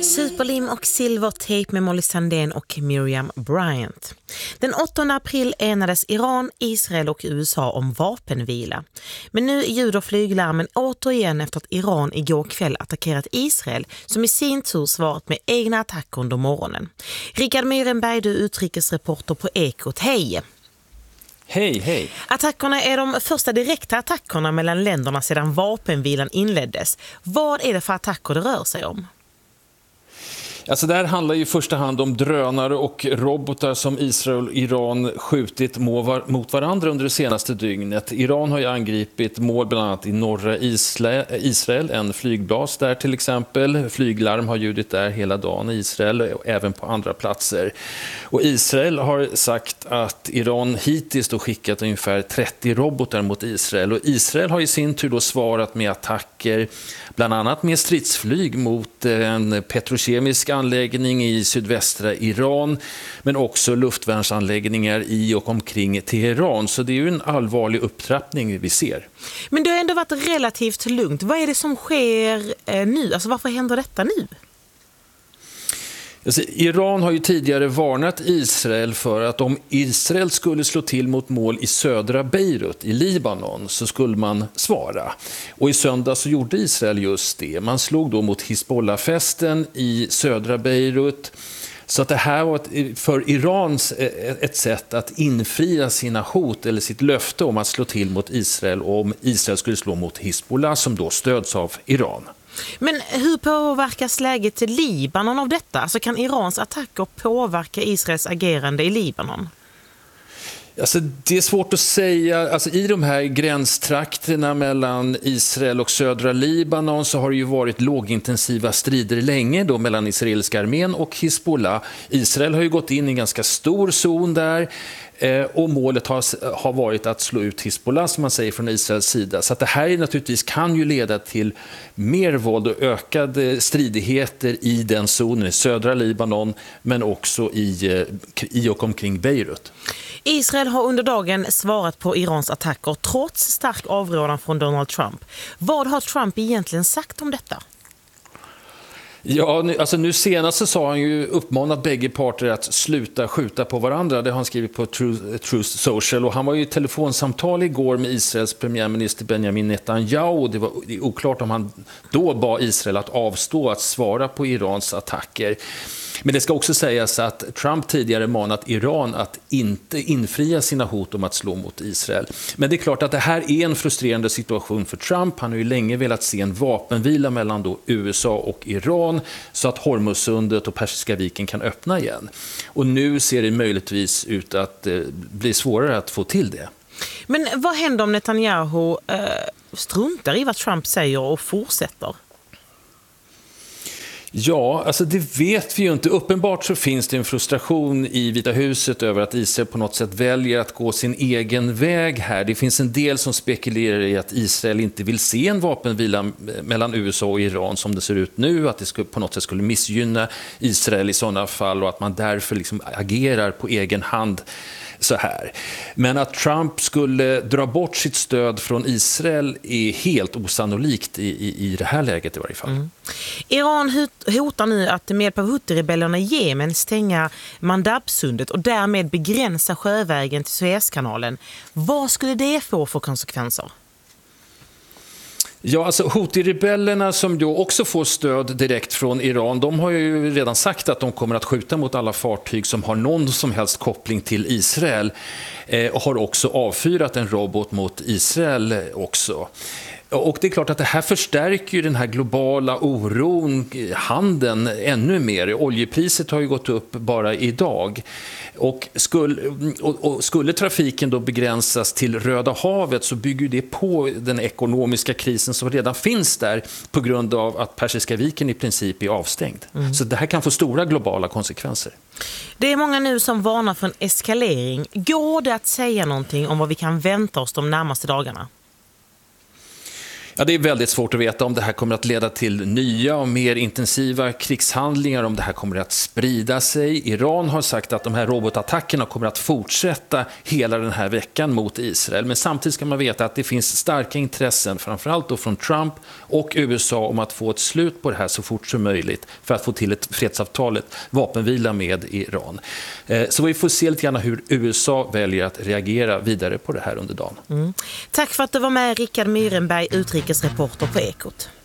Superlim och silvertejp med Molly Sandén och Miriam Bryant. Den 8 april enades Iran, Israel och USA om vapenvila. Men nu ljuder flyglarmen återigen efter att Iran igår kväll attackerat Israel, som i sin tur svarat med egna attacker under morgonen. Rickard Myrenberg, du är utrikesreporter på Ekot. Hej! Hej. Attackerna är de första direkta attackerna mellan länderna sedan vapenvilan inleddes. Vad är det för attacker det rör sig om? Alltså det här handlar ju i första hand om drönare och robotar som Israel och Iran skjutit mot varandra under det senaste dygnet. Iran har ju angripit mål bland annat i norra Israel, en flygbas där till exempel. Flyglarm har ljudit där hela dagen i Israel och även på andra platser. Och Israel har sagt att Iran hittills då skickat ungefär 30 robotar mot Israel. Och Israel har i sin tur då svarat med attacker, bland annat med stridsflyg mot en petrokemisk anläggning i sydvästra Iran, men också luftvärnsanläggningar i och omkring Teheran. Så det är ju en allvarlig upptrappning vi ser. Men det har ändå varit relativt lugnt. Vad är det som sker nu? Alltså varför händer detta nu? Alltså, Iran har ju tidigare varnat Israel för att om Israel skulle slå till mot mål i södra Beirut i Libanon så skulle man svara. Och i söndag så gjorde Israel just det. Man slog då mot Hizbollah-fästen i södra Beirut. Så att det här var för Irans ett sätt att infria sina hot eller sitt löfte om att slå till mot Israel om Israel skulle slå mot Hizbollah som då stöds av Iran. Men hur påverkas läget i Libanon av detta? Alltså kan Irans attacker påverka Israels agerande i Libanon? Alltså, det är svårt att säga. Alltså, i de här gränstrakterna mellan Israel och södra Libanon så har det ju varit lågintensiva strider länge då mellan israeliska armén och Hizbollah. Israel har ju gått in i en ganska stor zon där. Och målet har varit att slå ut Hizbollah, som man säger från Israels sida. Så att det här naturligtvis kan ju leda till mer våld och ökade stridigheter i den zonen i södra Libanon, men också i och omkring Beirut. Israel har under dagen svarat på Irans attacker trots stark avrådan från Donald Trump. Vad har Trump egentligen sagt om detta? Ja, nu senast så sa han ju uppmanat bägge parter att sluta skjuta på varandra. Det har han skrivit på Truth Social. Och han var ju i telefonsamtal igår med Israels premiärminister Benjamin Netanyahu. Det var oklart om han då bad Israel att avstå att svara på Irans attacker. Men det ska också sägas att Trump tidigare manat Iran att inte infria sina hot om att slå mot Israel. Men det är klart att det här är en frustrerande situation för Trump. Han har ju länge velat se en vapenvila mellan då USA och Iran så att Hormuzsundet och Persiska viken kan öppna igen. Och nu ser det möjligtvis ut att bli svårare att få till det. Men vad händer om Netanyahu struntar i vad Trump säger och fortsätter? Ja, alltså det vet vi ju inte. Uppenbart så finns det en frustration i Vita huset över att Israel på något sätt väljer att gå sin egen väg här. Det finns en del som spekulerar i att Israel inte vill se en vapenvila mellan USA och Iran som det ser ut nu, att det på något sätt skulle missgynna Israel i sådana fall och att man därför liksom agerar på egen hand så här. Men att Trump skulle dra bort sitt stöd från Israel är helt osannolikt i det här läget i varje fall. Iran hotar nu att med hjälp av Houthi-rebellerna i Jemen stänga Mandabsundet och därmed begränsa sjövägen till Suezkanalen. Vad skulle det få för konsekvenser? Ja, alltså Houthi-rebellerna som då också får stöd direkt från Iran, de har ju redan sagt att de kommer att skjuta mot alla fartyg som har någon som helst koppling till Israel och har också avfyrat en robot mot Israel också. Och det är klart att det här förstärker ju den här globala oron, handeln ännu mer. Oljepriset har ju gått upp bara idag. Och skulle trafiken då begränsas till Röda havet så bygger det på den ekonomiska krisen som redan finns där på grund av att Persiska viken i princip är avstängd. Så det här kan få stora globala konsekvenser. Det är många nu som varnar för en eskalering. Går det att säga någonting om vad vi kan vänta oss de närmaste dagarna? Ja, det är väldigt svårt att veta om det här kommer att leda till nya och mer intensiva krigshandlingar, om det här kommer att sprida sig. Iran har sagt att de här robotattackerna kommer att fortsätta hela den här veckan mot Israel. Men samtidigt ska man veta att det finns starka intressen, framförallt då från Trump och USA, om att få ett slut på det här så fort som möjligt för att få till ett fredsavtal, ett vapenvila med Iran. Så vi får se lite grann hur USA väljer att reagera vidare på det här under dagen. Tack för att du var med, Rickard Myrenberg, utrikesreporter på Ekot.